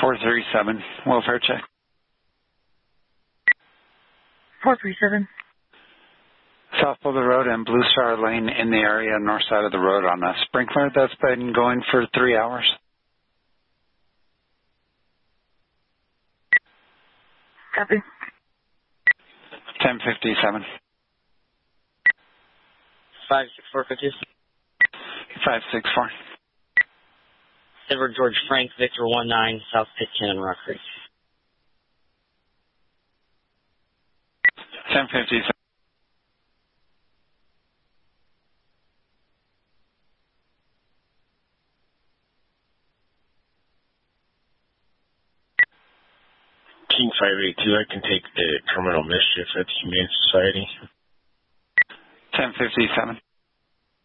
437, welfare check. 437. South Boulder Road and Blue Star Lane in the area, north side of the road on a sprinkler that's been going for 3 hours. Copy. 1057. 56450. 564. Edward George Frank, Victor 19, South Pitkin and Rock Creek. 1057. King 582, I can take the criminal mischief at the Humane Society. 1057.